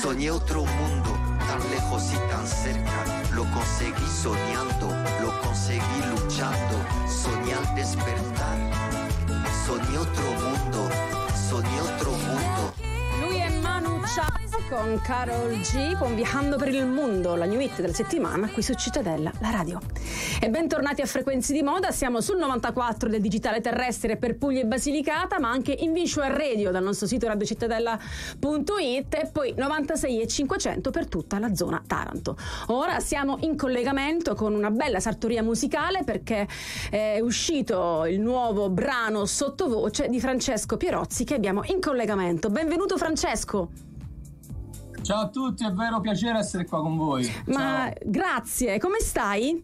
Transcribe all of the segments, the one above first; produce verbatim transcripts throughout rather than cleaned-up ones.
Soñé otro mundo, tan lejos y tan cerca. Lo conseguí soñando, lo conseguí luchando. Soñé al despertar. Soñé otro mundo, soñé otro mundo. Lui è Manu Chao con Karol G con Viajando per il Mondo, la new hit della settimana qui su Cittadella, la radio. E bentornati a Frequenze di Moda, siamo sul novantaquattro del digitale terrestre per Puglia e Basilicata, ma anche in Visual Radio dal nostro sito radiocittadella punto it e poi novantasei e cinquecento per tutta la zona Taranto. Ora siamo in collegamento con una bella sartoria musicale perché è uscito il nuovo brano Sottovoce di Francesco Pierozzi che abbiamo in collegamento. Benvenuto Francesco. Ciao a tutti, è vero piacere essere qua con voi. Ma Ciao. Grazie, come stai?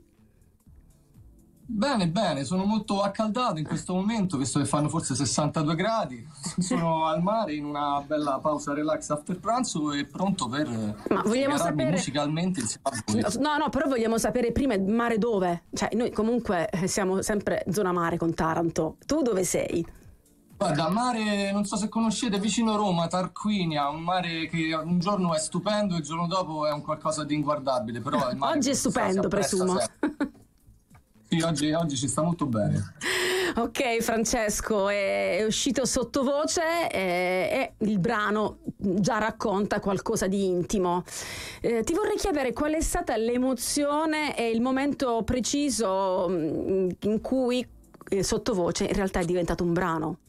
Bene, bene, sono molto accaldato in questo momento, visto che fanno forse sessantadue gradi. Sono al mare in una bella pausa relax after pranzo e pronto per Ma vogliamo sapere musicalmente insieme a voi. No, no, però vogliamo sapere prima il mare dove? Cioè, noi comunque siamo sempre zona mare con Taranto. Tu dove sei? Guarda, mare, non so se conoscete, vicino Roma, Tarquinia, un mare che un giorno è stupendo e il giorno dopo è un qualcosa di inguardabile, però il mare oggi è stupendo, presumo. Sì, oggi, oggi ci sta molto bene. Ok Francesco, è, è uscito Sottovoce e, e il brano già racconta qualcosa di intimo. Eh, ti vorrei chiedere qual è stata l'emozione e il momento preciso in cui eh, Sottovoce in realtà è diventato un brano.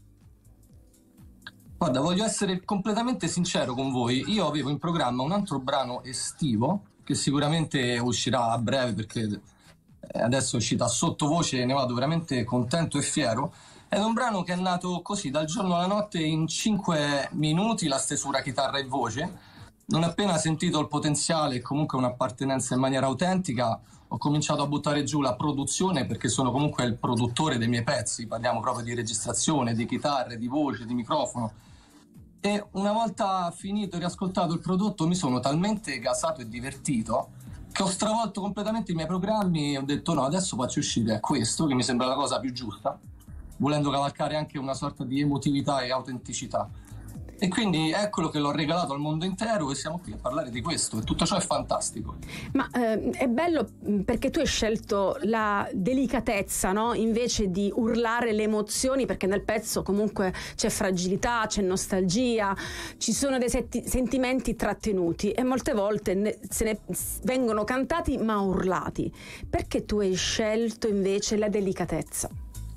Guarda, voglio essere completamente sincero con voi. Io avevo in programma un altro brano estivo che sicuramente uscirà a breve perché adesso è uscita Sottovoce e ne vado veramente contento e fiero. È un brano che è nato così dal giorno alla notte in cinque minuti, la stesura chitarra e voce. Non appena sentito il potenziale e comunque un'appartenenza in maniera autentica, ho cominciato a buttare giù la produzione perché sono comunque il produttore dei miei pezzi, parliamo proprio di registrazione, di chitarre, di voce, di microfono. E una volta finito e riascoltato il prodotto mi sono talmente gasato e divertito che ho stravolto completamente i miei programmi e ho detto no, adesso faccio uscire questo che mi sembra la cosa più giusta, volendo cavalcare anche una sorta di emotività e autenticità. E quindi eccolo che l'ho regalato al mondo intero e siamo qui a parlare di questo e tutto ciò è fantastico. Ma eh, è bello perché tu hai scelto la delicatezza, no? Invece di urlare le emozioni, perché nel pezzo comunque c'è fragilità, c'è nostalgia, ci sono dei senti- sentimenti trattenuti e molte volte ne- se ne vengono cantati ma urlati. Perché tu hai scelto invece la delicatezza?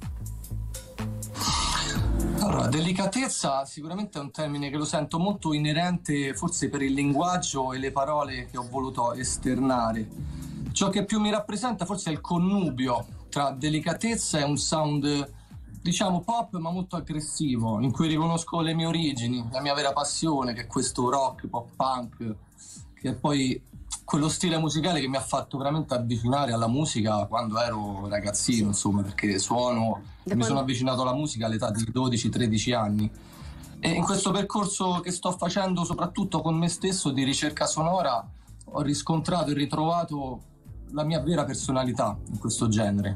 Allora, delicatezza sicuramente è un termine che lo sento molto inerente forse per il linguaggio e le parole che ho voluto esternare. Ciò che più mi rappresenta forse è il connubio tra delicatezza e un sound diciamo pop ma molto aggressivo, in cui riconosco le mie origini, la mia vera passione, che è questo rock, pop punk, che è poi quello stile musicale che mi ha fatto veramente avvicinare alla musica quando ero ragazzino, insomma, perché suono, da mi quando... sono avvicinato alla musica all'età di dodici tredici anni. E in questo percorso che sto facendo soprattutto con me stesso di ricerca sonora ho riscontrato e ritrovato la mia vera personalità in questo genere.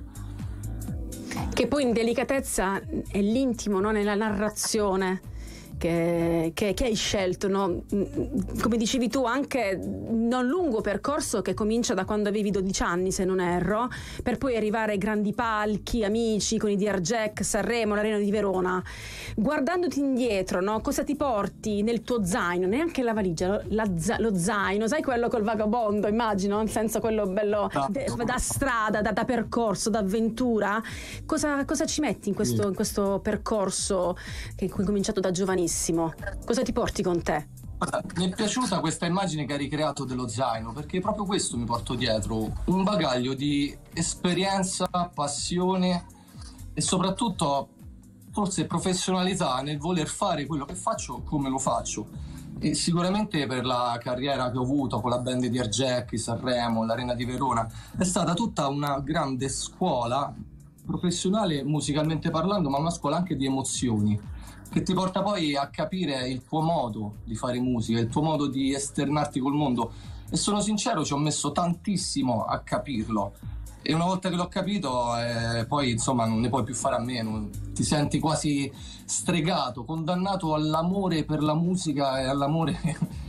Che poi in delicatezza è l'intimo, no? Nella narrazione Che, che, che hai scelto, no? Come dicevi tu, anche un lungo percorso che comincia da quando avevi dodici anni, se non erro, per poi arrivare ai grandi palchi, amici con i D R Jack, Sanremo, l'Arena di Verona. Guardandoti indietro, no? Cosa ti porti nel tuo zaino? Neanche la valigia, la, lo zaino, sai quello col vagabondo, immagino, nel senso quello bello de, da strada, da, da percorso, da avventura. Cosa, cosa ci metti in questo, in questo percorso che hai cominciato da giovanissimo? Cosa ti porti con te? Mi è piaciuta questa immagine che hai ricreato dello zaino, perché proprio questo mi porto dietro, un bagaglio di esperienza, passione e soprattutto forse professionalità nel voler fare quello che faccio come lo faccio. E sicuramente per la carriera che ho avuto con la band di Ergec, Sanremo, l'Arena di Verona è stata tutta una grande scuola professionale musicalmente parlando, ma una scuola anche di emozioni che ti porta poi a capire il tuo modo di fare musica, il tuo modo di esternarti col mondo. E sono sincero, ci ho messo tantissimo a capirlo. E una volta che l'ho capito, eh, poi insomma non ne puoi più fare a meno. Ti senti quasi stregato, condannato all'amore per la musica e all'amore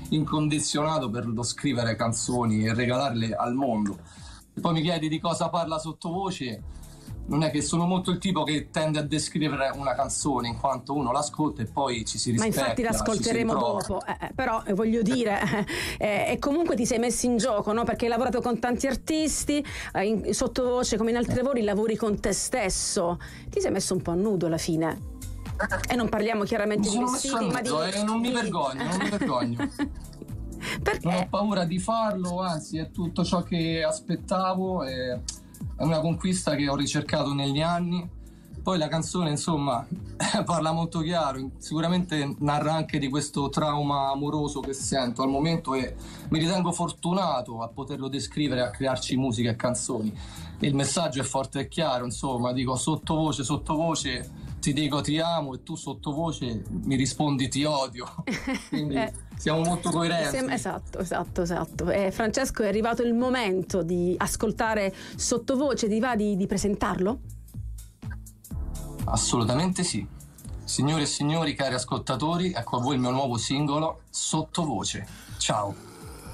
incondizionato per lo scrivere canzoni e regalarle al mondo. E poi mi chiedi di cosa parla sottovoce, non è che sono molto il tipo che tende a descrivere una canzone in quanto uno l'ascolta e poi ci si rispecchia. Ma infatti l'ascolteremo dopo, eh, però eh, voglio dire, eh, e comunque ti sei messo in gioco, no? Perché hai lavorato con tanti artisti, eh, in, sottovoce come in altri lavori lavori con te stesso, ti sei messo un po' a nudo alla fine. E non parliamo chiaramente di vestiti, ma di... Eh, non mi vergogno, non mi vergogno. Perché? Non ho paura di farlo, anzi è tutto ciò che aspettavo, è una conquista che ho ricercato negli anni. Poi la canzone insomma parla molto chiaro, sicuramente narra anche di questo trauma amoroso che sento al momento e mi ritengo fortunato a poterlo descrivere, a crearci musica e canzoni. Il messaggio è forte e chiaro, insomma, dico sottovoce, sottovoce ti dico ti amo e tu sottovoce mi rispondi ti odio. Quindi eh, siamo molto coerenti. Esatto, esatto, esatto. Eh, Francesco, è arrivato il momento di ascoltare sottovoce, ti va di, di presentarlo? Assolutamente sì. Signore e signori, cari ascoltatori, ecco a voi il mio nuovo singolo, Sottovoce. Ciao.